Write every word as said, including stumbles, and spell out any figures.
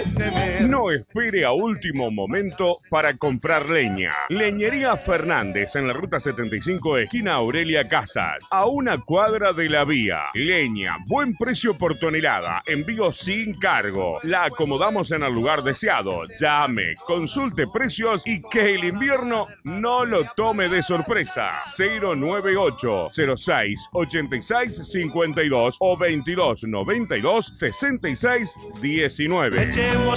No espere a último momento para comprar leña. Leñería Fernández en la ruta setenta y cinco, esquina Aurelia Casas, a una cuadra de la vía. Leña, buen precio por tonelada, envío sin cargo. La acomodamos en el lugar deseado. Llame, consulte precios y que el invierno no lo tome de sorpresa. cero nueve ocho cero seis ochenta y seis cincuenta y dos o veintidós noventa y dos sesenta y seis diecinueve. Echemos